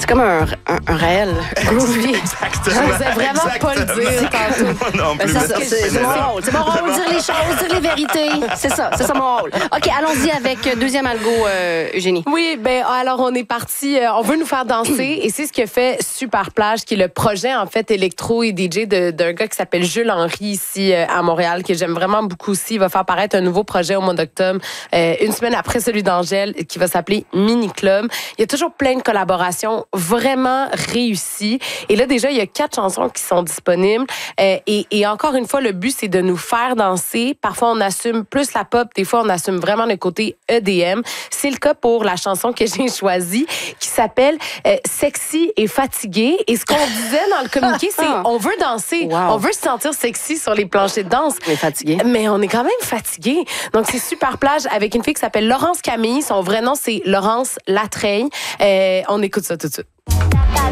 comme un réel groovy. Exactement. Vous n'avez vraiment pas le dire tantôt. Moi non plus. C'est mon rôle. C'est mon rôle, dire les choses, dire les vérités. C'est ça mon rôle. OK, allons-y avec deuxième algo, Eugénie. Oui, ben alors on est parti, on veut nous faire danser et c'est ce que fait Super Plage, qui est le projet en fait électro et DJ d'un gars qui s'appelle Jules Henry ici à Montréal, que j'aime vraiment beaucoup aussi. Il va faire paraître un nouveau projet au mois d'octobre, une semaine après celui d'Angèle, qui va s'appeler Mini Club. Il y a toujours plein de collaborations vraiment réussies. Et là déjà, il y a 4 chansons qui sont disponibles. Et encore une fois, le but c'est de nous faire danser. Parfois on assume plus la pop, des fois on assume vraiment le côté EDM. C'est le cas pour la chanson que j'ai choisie, qui s'appelle Sexy et fatigué. Et ce qu'on disait dans le communiqué, c'est on veut danser, on veut se sentir sexy sur les planchers de danse. On est fatigué. Mais on est quand même fatigué. Donc c'est Super Plage avec une fille qui s'appelle Laurence Camille. Son vrai nom c'est Laurence Latreille. On écoute ça tout de suite.